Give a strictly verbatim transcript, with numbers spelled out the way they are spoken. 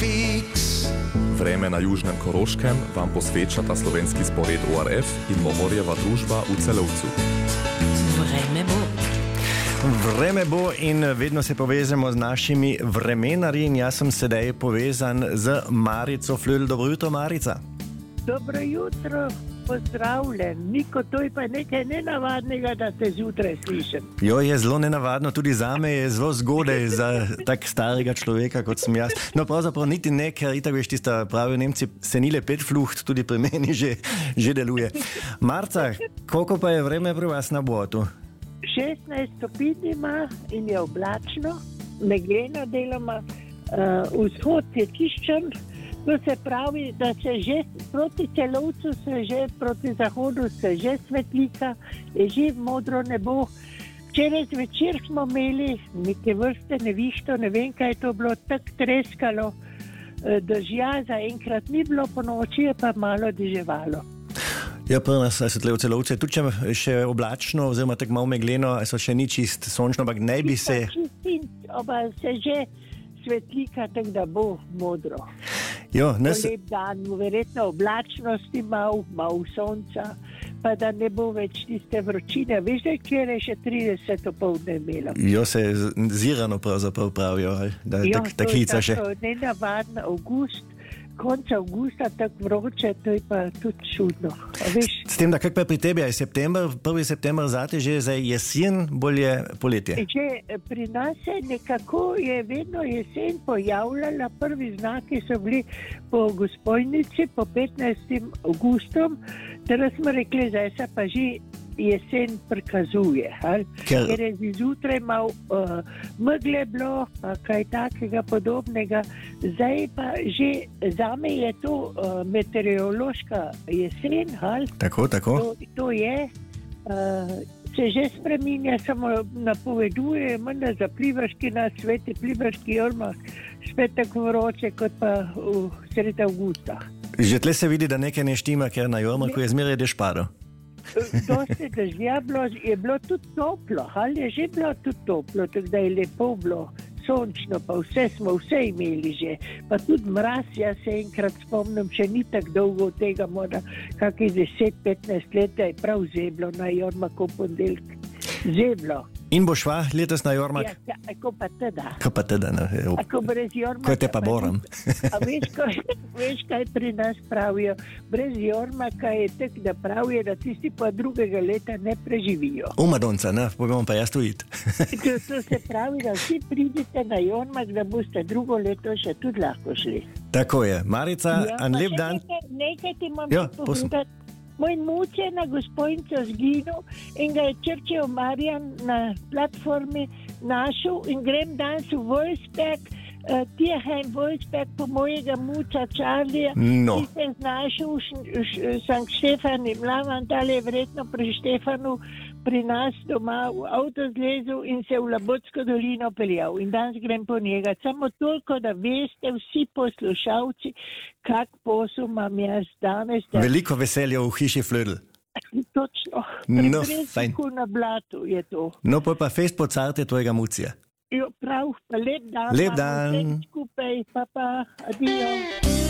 fiks. Vreme na južnem Koroškem vam posvečata slovenski spored O R F in Mohorjeva družba v Celovcu. Vreme bo. Vreme bo in vedno se povezamo z našimi vremenarji in jaz sem sedaj povezan z Marico Flödl. Dobro jutro, Marica. Dobro jutro, pozdravljen. Niko, to je pa nekaj nenavadnega, da te zjutraj slišim. Jo, je zelo nenavadno, tudi zame je zelo zgodaj za tak starega človeka, kot sem jaz. No, pravzaprav niti ne, ker itak veš, tista pravijo Nemci, senile pet flucht, tudi pri meni že, že deluje. Marca, koliko pa je vreme pri vas na Botu? šestnajst stopinj ima in je oblačno, megleno deloma, uh, vzhod je kiščen, to se pravi, da se že proti Celovcu, se že proti zahodu se že svetlika, je že modro nebo. Včeraj zvečer smo imeli neke vrste nevihto, ne vem, kaj je to bilo, tako treskalo, uh, dežja zaenkrat ni bilo, po noči je pa malo deževalo. Ja, pri nas so tle v Celovce, tudi če še oblačno, oziroma tako malo megleno, so še ni čist sončno, ampak ne bi se... Čistin, oba se že svetlika, tako da bo modro. Jo, nas... Lep dan, verjetno oblačnosti mal, mal sonca, pa da ne bo več tiste vročine. Veš, da kjer je še trideset opoldne imelo. Jo, se zirano pravzaprav pravijo, da jo, tak, tak hica še. Jo, to je nenavadno, avgust, konc avgusta tako vroče, to je pa tudi čudno. S tem, da kak pa pri tebi je september, prvi september zate že za jesen, bolje poletje? Že pri nas je nekako je vedno jesen pojavljala, prvi znaki so bili po Gosposnici, po petnajstem avgustom, teraz smo rekli, zdaj se pa že jesen prikazuje, ker, ker je zjutraj malo uh, megle bilo, pa kaj takega podobnega. Zdaj pa že zame je to uh, meteorološka jesen, hal? Tako, tako. To, to je, uh, se že spreminja, samo napoveduje, menda za Pliberški na sveti Pliberški jormah, spet tako vroče, kot pa v sredi avgusta. Že tle se vidi, da nekaj ne štima, ker na jormahu je zmeraj dež padal. Dosti dežja bilo, je bilo tudi toplo, ali je že bilo tudi toplo, tako da je lepo bilo, sončno, pa vse smo vse imeli že, pa tudi mraz, jaz se enkrat spomnim, še ni tako dolgo od tega, mora kakih deset petnajst let, je prav zeblo na Jormaku ponedeljek, zeblo. In bo šla letos na Jormak? Ja, ako pa teda. Ko pa teda, ne. Ako brez Jormaka. Ko te pa boram. A veš, ko, veš, kaj pri nas pravijo? Brez Jormaka je tak, da pravijo, da tisti pa drugega leta ne preživijo. U Madonca, ne, povem pa jaz tu id. To, to se pravi, da vsi pridite na Jormak, da boste drugo leto še tudi lahko šli. Tako je. Marica, ja, an lep dan. Nekaj, nekaj ti imam ja, povedati. Moj muč je na Gosposnico zginil in ga je Črčev Marjan na platformi našel in grem danes v Wolfsberg, uh, Tierheim Wolfsberg po mojega muča Čarlija, no. Ki se znašel v Sankt Štefanu, Mlavan, tale je verjetno pri Štefanu, pri nas doma v avto zlezel in se v Labotsko dolino peljal. In danes grem po njega. Samo toliko, da veste vsi poslušalci, kak posel imam jaz danes. Da... Veliko veselja v hiši Flödl. Točno. Pri no, Brezniku na Blatu je to. No, pa pa fest po carte tvojega mucija. Jo, prav, pa lep dan. Lep dan. Skupaj, pa pa, adijo.